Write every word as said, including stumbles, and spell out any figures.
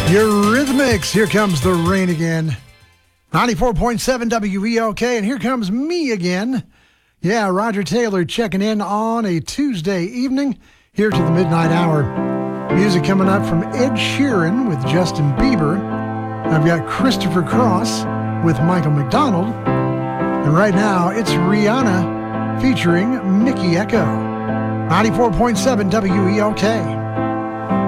Eurythmics, here comes the rain again. ninety-four point seven W E L K, and here comes me again. Yeah, Roger Taylor checking in on a Tuesday evening here to the midnight hour. Music coming up from Ed Sheeran with Justin Bieber. I've got Christopher Cross with Michael McDonald. And right now, it's Rihanna featuring Mickey Echo. ninety-four point seven W E L K.